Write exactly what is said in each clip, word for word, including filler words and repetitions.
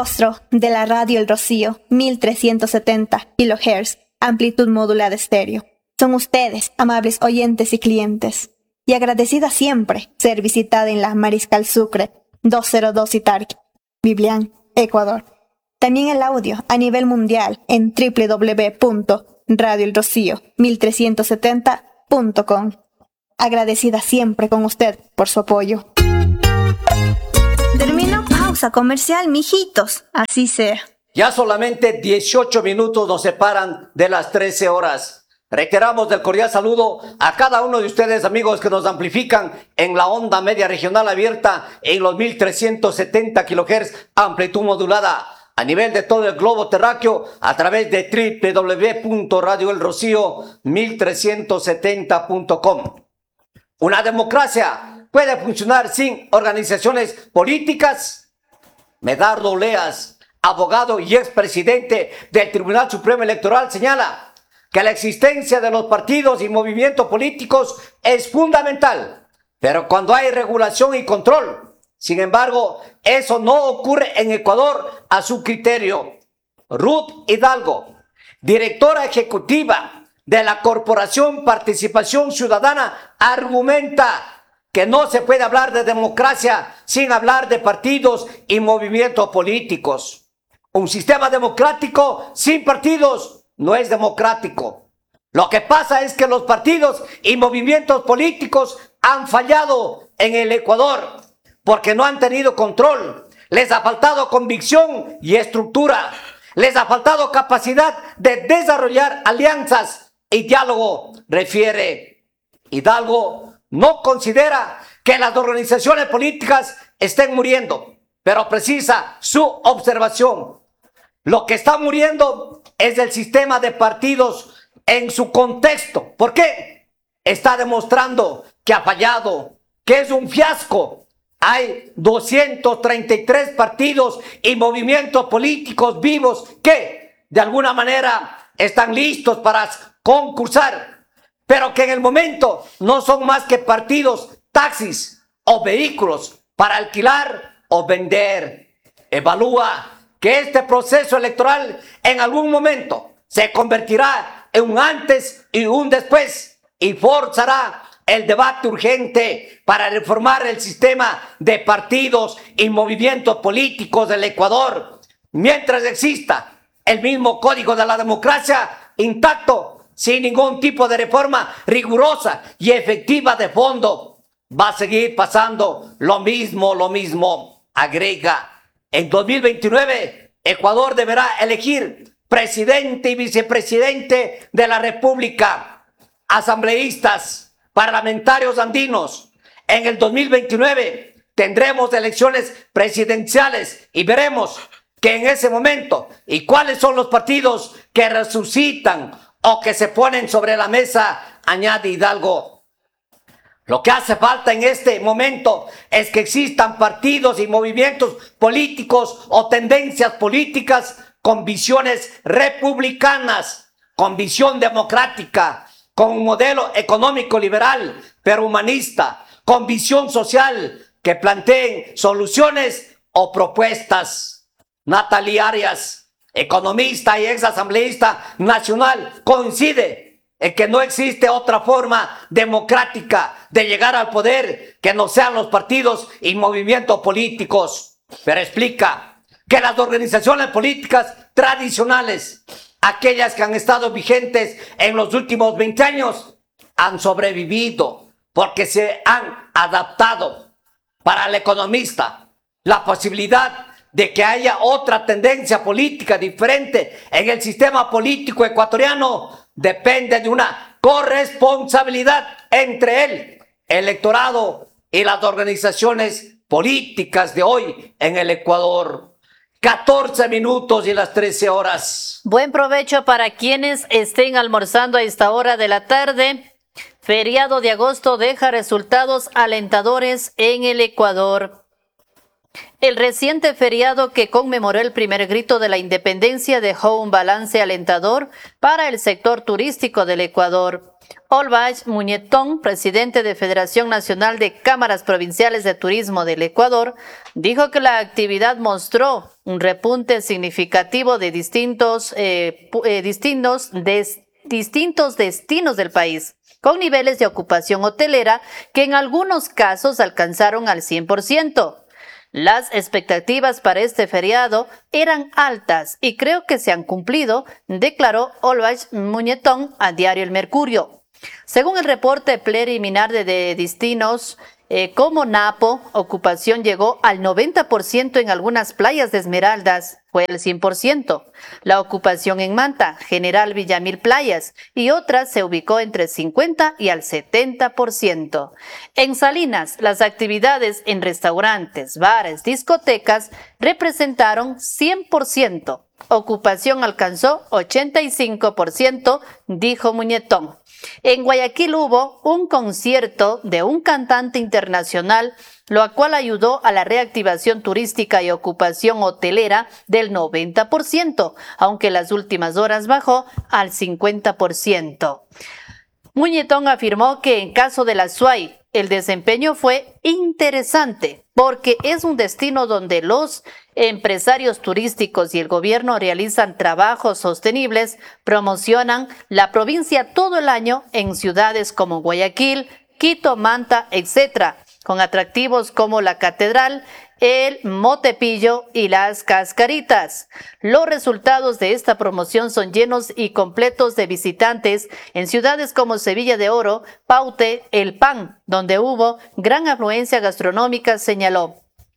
Rostro de la radio El Rocío, mil trescientos setenta kilohertz, amplitud modulada estéreo. Son ustedes, amables oyentes y clientes, y agradecida siempre ser visitada en la Mariscal Sucre, doscientos dos Itarqui, Biblián, Ecuador. También el audio a nivel mundial en doble u doble u doble u punto radio el rocío mil trescientos setenta punto com. Agradecida siempre con usted por su apoyo. Termino pausa comercial, mijitos. Así sea. Ya solamente dieciocho minutos nos separan de las trece horas. Reiteramos del cordial saludo a cada uno de ustedes, amigos, que nos amplifican en la onda media regional abierta en los mil trescientos setenta kilohertz, amplitud modulada a nivel de todo el globo terráqueo a través de doble u doble u doble u punto radio el rocío mil trescientos setenta punto com. Una democracia puede funcionar sin organizaciones políticas. Medardo Oleas, abogado y expresidente del Tribunal Supremo Electoral, señala que la existencia de los partidos y movimientos políticos es fundamental, pero cuando hay regulación y control. Sin embargo, eso no ocurre en Ecuador a su criterio. Ruth Hidalgo, directora ejecutiva de la Corporación Participación Ciudadana, argumenta que no se puede hablar de democracia sin hablar de partidos y movimientos políticos. Un sistema democrático sin partidos no es democrático. Lo que pasa es que los partidos y movimientos políticos han fallado en el Ecuador porque no han tenido control. Les ha faltado convicción y estructura. Les ha faltado capacidad de desarrollar alianzas y diálogo, refiere. Hidalgo no considera que las organizaciones políticas estén muriendo, pero precisa su observación. Lo que está muriendo es el sistema de partidos en su contexto. ¿Por qué? Está demostrando que ha fallado, que es un fiasco. Hay doscientos treinta y tres partidos y movimientos políticos vivos que, de alguna manera, están listos para concursar, pero que en el momento no son más que partidos, taxis o vehículos para alquilar o vender. Evalúa que este proceso electoral en algún momento se convertirá en un antes y un después y forzará el debate urgente para reformar el sistema de partidos y movimientos políticos del Ecuador. Mientras exista el mismo código de la democracia intacto, sin ningún tipo de reforma rigurosa y efectiva de fondo, va a seguir pasando lo mismo, lo mismo. Agrega, en dos mil veintinueve, Ecuador deberá elegir presidente y vicepresidente de la República, asambleístas, parlamentarios andinos. En el dos mil veintinueve tendremos elecciones presidenciales y veremos que en ese momento y cuáles son los partidos que resucitan o que se ponen sobre la mesa, añade Hidalgo. Lo que hace falta en este momento es que existan partidos y movimientos políticos o tendencias políticas con visiones republicanas, con visión democrática, con un modelo económico liberal, pero humanista, con visión social, que planteen soluciones o propuestas. Natalia Arias, economista y ex asambleísta nacional, coincide en que no existe otra forma democrática de llegar al poder que no sean los partidos y movimientos políticos. Pero explica que las organizaciones políticas tradicionales, aquellas que han estado vigentes en los últimos veinte años, han sobrevivido porque se han adaptado. Para el economista, la posibilidad de que haya otra tendencia política diferente en el sistema político ecuatoriano depende de una corresponsabilidad entre él, el electorado y las organizaciones políticas de hoy en el Ecuador. catorce minutos y las trece horas. Buen provecho para quienes estén almorzando a esta hora de la tarde. Feriado de agosto deja resultados alentadores en el Ecuador. El reciente feriado que conmemoró el primer grito de la independencia dejó un balance alentador para el sector turístico del Ecuador. Olvach Muñetón, presidente de Federación Nacional de Cámaras Provinciales de Turismo del Ecuador, dijo que la actividad mostró un repunte significativo de distintos, eh, eh, distintos, des, distintos destinos del país, con niveles de ocupación hotelera que en algunos casos alcanzaron al cien por ciento. Las expectativas para este feriado eran altas y creo que se han cumplido, declaró Olvach Muñetón a Diario El Mercurio. Según el reporte preliminar de, de destinos eh, como Napo, ocupación llegó al noventa por ciento en algunas playas de Esmeraldas, fue el cien por ciento. La ocupación en Manta, General Villamil Playas y otras se ubicó entre cincuenta y al setenta por ciento. En Salinas, las actividades en restaurantes, bares, discotecas representaron cien por ciento. Ocupación alcanzó ochenta y cinco por ciento, dijo Muñetón. En Guayaquil hubo un concierto de un cantante internacional, lo cual ayudó a la reactivación turística y ocupación hotelera del noventa por ciento, aunque las últimas horas bajó al cincuenta por ciento. Muñetón afirmó que en caso de la Azuay, el desempeño fue interesante porque es un destino donde los empresarios turísticos y el gobierno realizan trabajos sostenibles, promocionan la provincia todo el año en ciudades como Guayaquil, Quito, Manta, etcétera, con atractivos como la Catedral, el Motepillo y las Cascaritas. Los resultados de esta promoción son llenos y completos de visitantes en ciudades como Sevilla de Oro, Paute, El Pan, donde hubo gran afluencia gastronómica, señaló.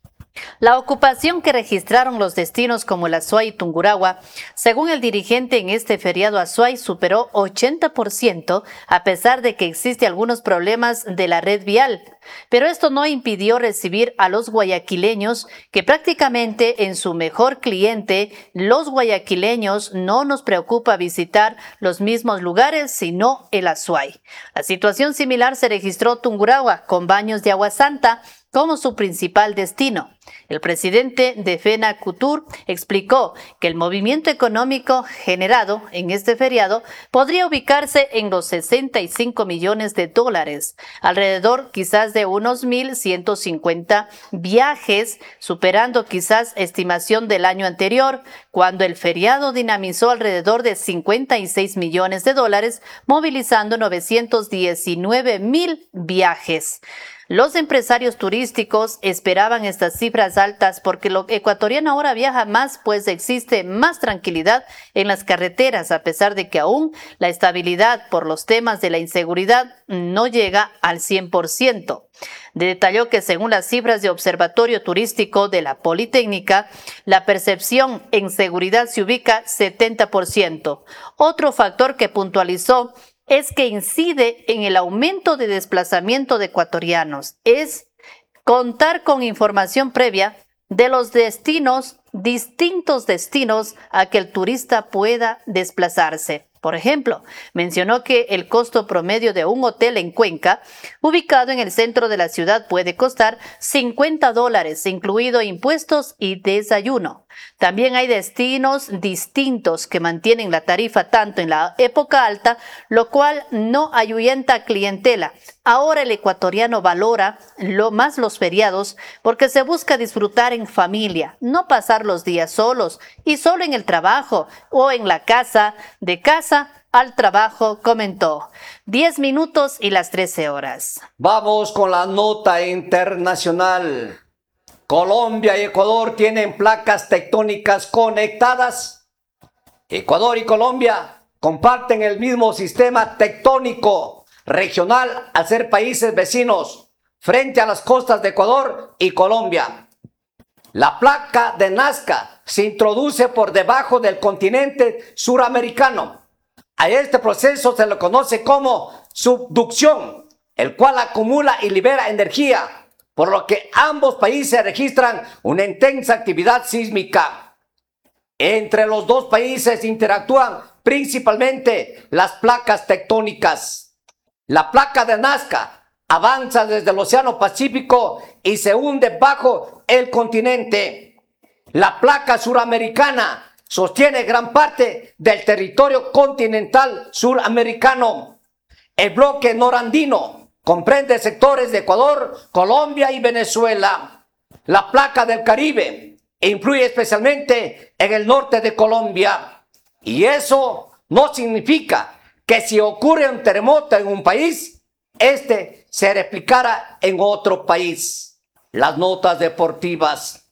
La ocupación que registraron los destinos como el Azuay y Tungurahua, según el dirigente en este feriado Azuay, superó ochenta por ciento a pesar de que existen algunos problemas de la red vial. Pero esto no impidió recibir a los guayaquileños, que prácticamente en su mejor cliente, los guayaquileños no nos preocupa visitar los mismos lugares, sino el Azuay. La situación similar se registró Tungurahua, con baños de agua santa como su principal destino. El presidente de FENACUTUR explicó que el movimiento económico generado en este feriado podría ubicarse en los sesenta y cinco millones de dólares, alrededor quizás de unos mil ciento cincuenta viajes, superando quizás estimación del año anterior, cuando el feriado dinamizó alrededor de cincuenta y seis millones de dólares, movilizando novecientos diecinueve mil viajes. Los empresarios turísticos esperaban estas cifras altas porque lo ecuatoriano ahora viaja más, pues existe más tranquilidad en las carreteras, a pesar de que aún la estabilidad por los temas de la inseguridad no llega al cien por ciento. Detalló que según las cifras de Observatorio Turístico de la Politécnica, la percepción en seguridad se ubica setenta por ciento. Otro factor que puntualizó es que incide en el aumento de desplazamiento de ecuatorianos, es contar con información previa de los destinos, distintos destinos a que el turista pueda desplazarse. Por ejemplo, mencionó que el costo promedio de un hotel en Cuenca, ubicado en el centro de la ciudad, puede costar cincuenta dólares, incluido impuestos y desayuno. También hay destinos distintos que mantienen la tarifa tanto en la época alta, lo cual no ahuyenta clientela. Ahora el ecuatoriano valora lo más los feriados porque se busca disfrutar en familia, no pasar los días solos y solo en el trabajo o en la casa, de casa al trabajo, comentó. Diez minutos y las trece horas. Vamos con la nota internacional. Colombia y Ecuador tienen placas tectónicas conectadas. Ecuador y Colombia comparten el mismo sistema tectónico regional al ser países vecinos frente a las costas de Ecuador y Colombia. La placa de Nazca se introduce por debajo del continente suramericano. A este proceso se le conoce como subducción, el cual acumula y libera energía, por lo que ambos países registran una intensa actividad sísmica. Entre los dos países interactúan principalmente las placas tectónicas. La placa de Nazca avanza desde el Océano Pacífico y se hunde bajo el continente. La placa suramericana sostiene gran parte del territorio continental suramericano. El bloque norandino comprende sectores de Ecuador, Colombia y Venezuela. La placa del Caribe influye especialmente en el norte de Colombia. Y eso no significa que si ocurre un terremoto en un país, este se replicara en otro país. Las notas deportivas.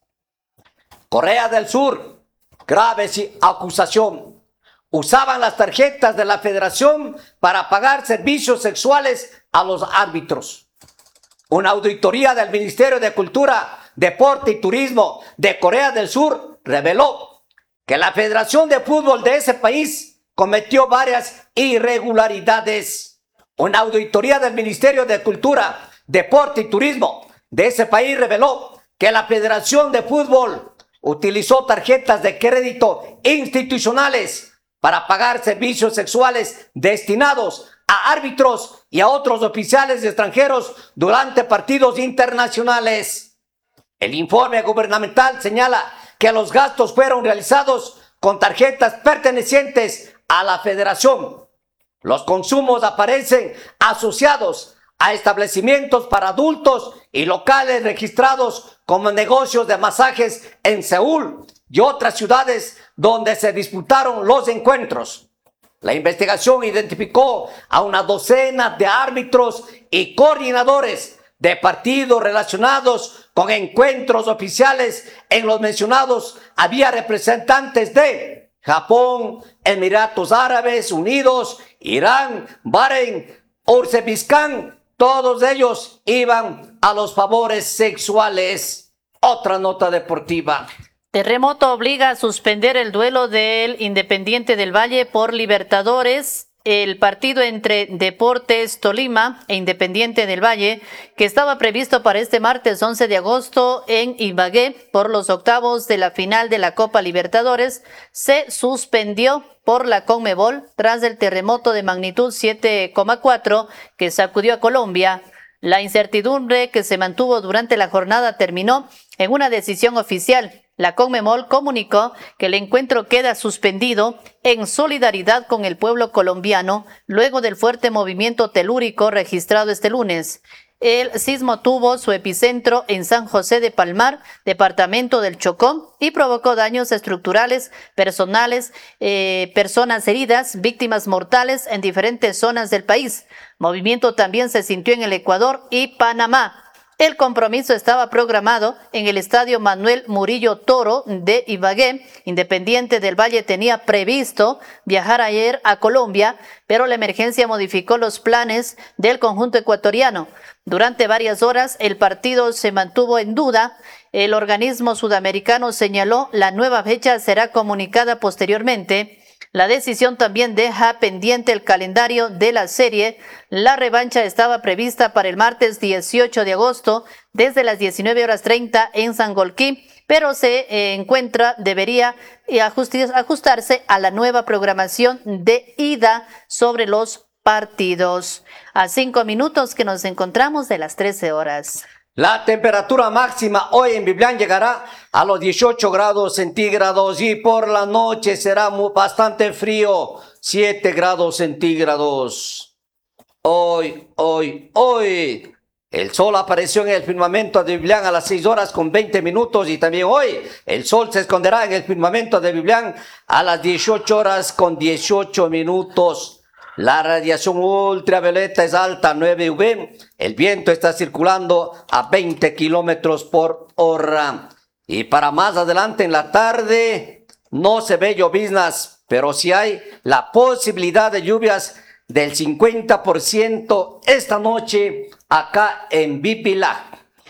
Corea del Sur, grave acusación. Usaban las tarjetas de la federación para pagar servicios sexuales a los árbitros. Una auditoría del Ministerio de Cultura, Deporte y Turismo de Corea del Sur reveló que la Federación de Fútbol de ese país cometió varias irregularidades. Una auditoría del Ministerio de Cultura, Deporte y Turismo de ese país reveló que la Federación de Fútbol utilizó tarjetas de crédito institucionales para pagar servicios sexuales destinados a árbitros y a otros oficiales extranjeros durante partidos internacionales. El informe gubernamental señala que los gastos fueron realizados con tarjetas pertenecientes a la federación. Los consumos aparecen asociados a establecimientos para adultos y locales registrados como negocios de masajes en Seúl y otras ciudades donde se disputaron los encuentros. La investigación identificó a una docena de árbitros y coordinadores de partidos relacionados con encuentros oficiales. En los mencionados había representantes de Japón, Emiratos Árabes Unidos, Irán, Bahrein, Uzbekistán. Todos ellos iban a los favores sexuales. Otra nota deportiva. Terremoto obliga a suspender el duelo del Independiente del Valle por Libertadores. El partido entre Deportes Tolima e Independiente del Valle, que estaba previsto para este martes once de agosto en Ibagué por los octavos de la final de la Copa Libertadores, se suspendió por la Conmebol tras el terremoto de magnitud siete coma cuatro que sacudió a Colombia. La incertidumbre que se mantuvo durante la jornada terminó en una decisión oficial. La Conmebol comunicó que el encuentro queda suspendido en solidaridad con el pueblo colombiano luego del fuerte movimiento telúrico registrado este lunes. El sismo tuvo su epicentro en San José de Palmar, departamento del Chocó, y provocó daños estructurales, personales, eh, personas heridas, víctimas mortales en diferentes zonas del país. Movimiento también se sintió en el Ecuador y Panamá. El compromiso estaba programado en el estadio Manuel Murillo Toro de Ibagué. Independiente del Valle tenía previsto viajar ayer a Colombia, pero la emergencia modificó los planes del conjunto ecuatoriano. Durante varias horas el partido se mantuvo en duda. El organismo sudamericano señaló la nueva fecha será comunicada posteriormente. La decisión también deja pendiente el calendario de la serie. La revancha estaba prevista para el martes dieciocho de agosto desde las diecinueve horas treinta en Sangolquí, pero se eh, encuentra, debería eh, ajustarse a la nueva programación de ida sobre los partidos. A cinco minutos que nos encontramos de las trece horas. La temperatura máxima hoy en Biblián llegará a los dieciocho grados centígrados y por la noche será muy, bastante frío, siete grados centígrados. Hoy, hoy, hoy, el sol apareció en el firmamento de Biblián a las seis horas con veinte minutos y también hoy el sol se esconderá en el firmamento de Biblián a las dieciocho horas con dieciocho minutos. La radiación ultravioleta es alta, nueve U V. El viento está circulando a veinte kilómetros por hora. Y para más adelante en la tarde no se ve lloviznas, pero sí hay la posibilidad de lluvias del cincuenta por ciento esta noche acá en Bipilá.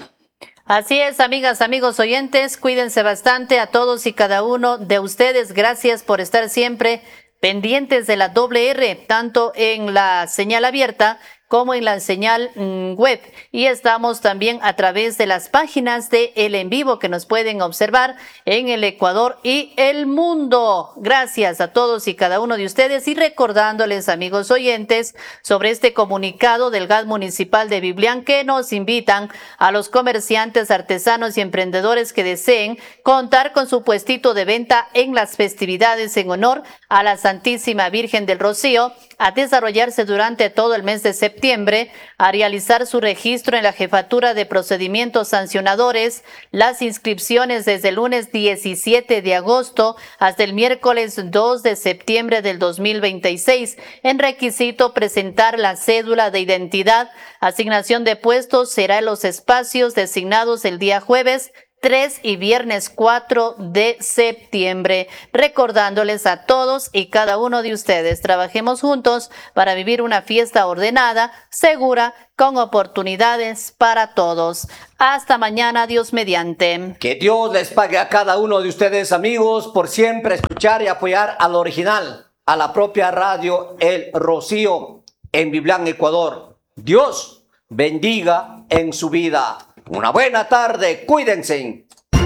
Así es, amigas, amigos oyentes, cuídense bastante a todos y cada uno de ustedes. Gracias por estar siempre pendientes de la doble R, tanto en la señal abierta como en la señal mmm, web. Y estamos también a través de las páginas de El En Vivo que nos pueden observar en el Ecuador y el mundo. Gracias a todos y cada uno de ustedes y recordándoles, amigos oyentes, sobre este comunicado del G A D municipal de Biblián que nos invitan a los comerciantes, artesanos y emprendedores que deseen contar con su puestito de venta en las festividades en honor a la Santísima Virgen del Rocío a desarrollarse durante todo el mes de septiembre, a realizar su registro en la Jefatura de Procedimientos Sancionadores, las inscripciones desde el lunes diecisiete de agosto hasta el miércoles dos de septiembre del dos mil veintiséis, en requisito presentar la cédula de identidad. Asignación de puestos será en los espacios designados el día jueves tres y viernes cuatro de septiembre. Recordándoles a todos y cada uno de ustedes, trabajemos juntos para vivir una fiesta ordenada, segura, con oportunidades para todos. Hasta mañana, Dios mediante. Que Dios les pague a cada uno de ustedes, amigos, por siempre escuchar y apoyar al original, a la propia radio El Rocío en Biblián, Ecuador. Dios bendiga en su vida. Una buena tarde, cuídense.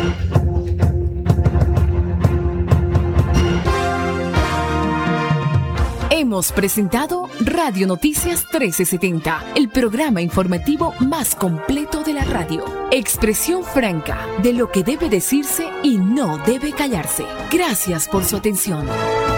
Hemos presentado Radio Noticias trece setenta, el programa informativo más completo de la radio. Expresión franca de lo que debe decirse y no debe callarse. Gracias por su atención.